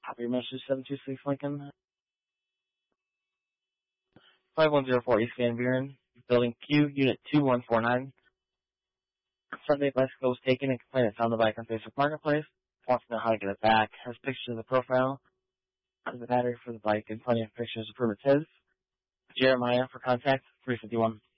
Copy message 726 Lincoln. 5104 East Van Buren, Building Q, Unit 2149. Sunday bicycle was taken and complainant found the bike on Facebook Marketplace. Wants to know how to get it back. Has pictures of the profile of the battery for the bike and plenty of pictures to prove it's his. Jeremiah for contact 351.